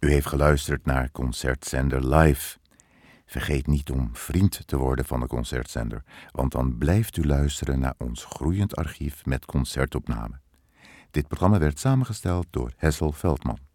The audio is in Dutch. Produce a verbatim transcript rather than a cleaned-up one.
U heeft geluisterd naar Concertzender Live. Vergeet niet om vriend te worden van de Concertzender, want dan blijft u luisteren naar ons groeiend archief met concertopnamen. Dit programma werd samengesteld door Hessel Veldman.